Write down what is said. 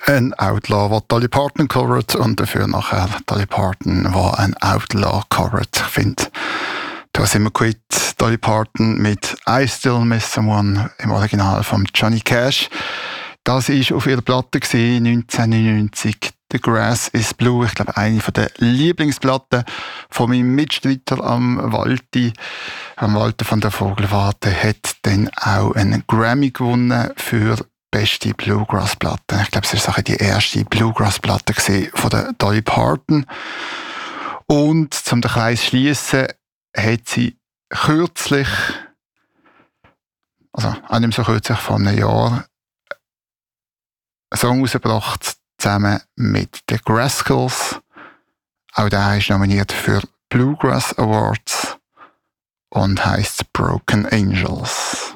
Ein Outlaw, der Dolly Parton covert und dafür nachher Dolly Parton, der ein Outlaw covert. Ich finde, da sind wir gut. Dolly Parton mit I Still Miss Someone im Original von Johnny Cash. Das war auf ihrer Platte 1999. The Grass is Blue. Ich glaube, eine der Lieblingsplatten von meinem Mitstreiter am Walter von der Vogelwarte, hat dann auch einen Grammy gewonnen für beste Bluegrass-Platte. Ich glaube, es war die erste Bluegrass-Platte von der Dolly Parton. Und zum den Kreis schließen, hat sie kürzlich, also auch nicht so kürzlich, vor einem Jahr, einen Song rausgebracht, zusammen mit den Graskels. Auch der ist nominiert für Bluegrass Awards und heisst Broken Angels.